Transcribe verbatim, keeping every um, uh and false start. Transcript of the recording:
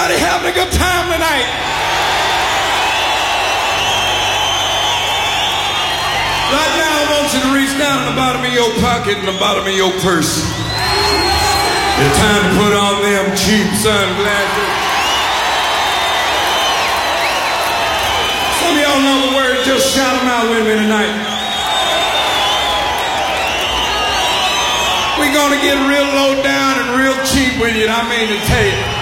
Everybody having a good time tonight? Right now, I want you to reach down in the bottom of your pocket and the bottom of your purse. It's time to put on them cheap sunglasses. Some of y'all know the words, just shout them out with me tonight. We're gonna get real low down and real cheap with you, and I mean to tell you.